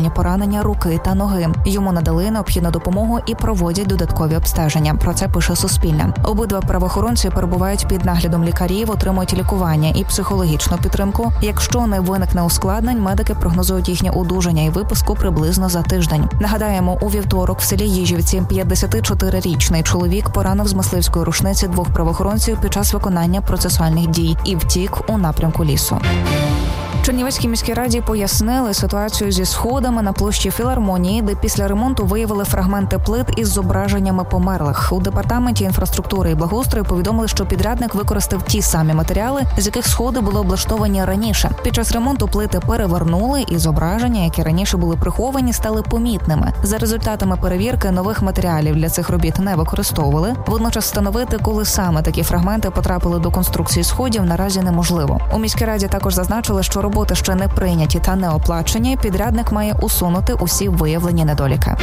вогнепальні поранення руки та ноги. Йому надали необхідну допомогу і проводять додаткові обстеження. Про це пише Суспільне. Обидва правоохоронці перебувають під наглядом лікарів, отримують лікування і психологічну підтримку. Якщо не виникне ускладнень, медики прогнозують їхнє одужання і виписку приблизно за тиждень. Нагадаємо, у вівторок в селі Їжівці 54-річний чоловік поранив з мисливської рушниці двох правоохоронців під час виконання процесуальних дій і втік у напрямку лісу. Чернівецькій міській раді пояснили ситуацію зі сходами на площі Філармонії, де після ремонту виявили фрагменти плит із зображеннями померлих. У департаменті інфраструктури і благоустрою повідомили, що підрядник використав ті самі матеріали, з яких сходи були облаштовані раніше. Під час ремонту плити перевернули, і зображення, які раніше були приховані, стали помітними. За результатами перевірки нових матеріалів для цих робіт не використовували. Водночас встановити, коли саме такі фрагменти потрапили до конструкції сходів, наразі неможливо. У міській раді також зазначили, що роботи ще не прийняті та не оплачені, підрядник має усунути усі виявлені недоліки.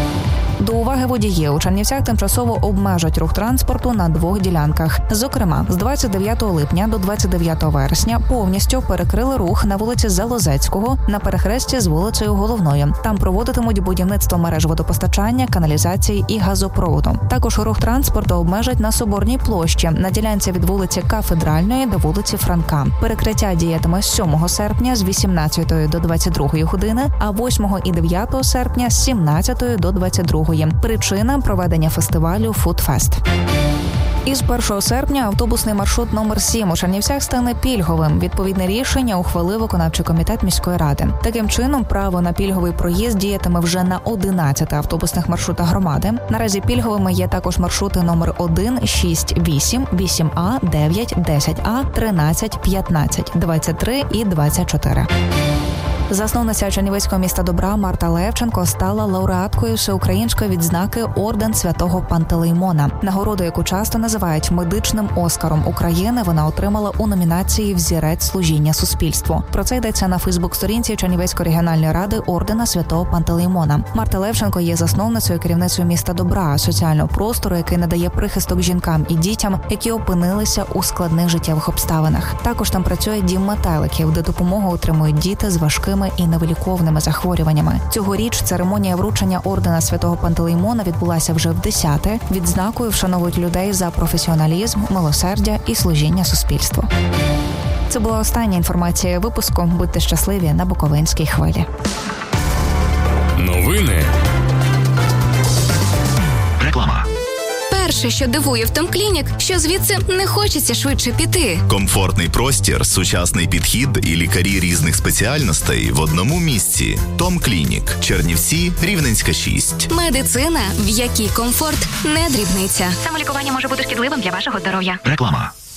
До уваги водіїв. У Чернівцях тимчасово обмежать рух транспорту на двох ділянках. Зокрема, з 29 липня до 29 вересня повністю перекрили рух на вулиці Залозецького на перехресті з вулицею Головною. Там проводитимуть будівництво мереж водопостачання, каналізації і газопроводу. Також рух транспорту обмежать на Соборній площі, на ділянці від вулиці Кафедральної до вулиці Франка. Перекриття діятиме з 7 серпня з 18 до 22 години, а 8 і 9 серпня з 17 до 22. Причина – проведення фестивалю «Фудфест». Із 1 серпня автобусний маршрут номер 7 у Чернівцях стане пільговим. Відповідне рішення ухвалив виконавчий комітет міської ради. Таким чином, право на пільговий проїзд діятиме вже на 11 автобусних маршрутах громади. Наразі пільговими є також маршрути номер 1, 6, 8, 8А, 9, 10А, 13, 15, 23 і 24. Засновниця Чернівецького міста добра Марта Левченко стала лауреаткою всеукраїнської відзнаки Орден Святого Пантелеймона. Нагороду, яку часто називають медичним Оскаром України, вона отримала у номінації «Взірець служіння суспільству». Про це йдеться на Фейсбук-сторінці Чернівецької регіональної ради Ордена Святого Пантелеймона. Марта Левченко є засновницею і керівницею міста добра, соціального простору, який надає прихисток жінкам і дітям, які опинилися у складних життєвих обставинах. Також там працює дім метеликів, де допомогу отримують діти з важкими і невиліковними захворюваннями. Цьогоріч церемонія вручення Ордена Святого Пантелеймона відбулася вже вдесяте. Відзнакою вшановують людей за професіоналізм, милосердя і служіння суспільству. Це була остання інформація випуску. Будьте щасливі на Буковинській хвилі. Новини. Реклама. Перше, що дивує в Том Клінік, що звідси не хочеться швидше піти. Комфортний простір, сучасний підхід і лікарі різних спеціальностей в одному місці. Том Клінік. Чернівці, Рівненська, 6. Медицина, в якій комфорт не дрібниця. Самолікування може бути шкідливим для вашого здоров'я. Реклама.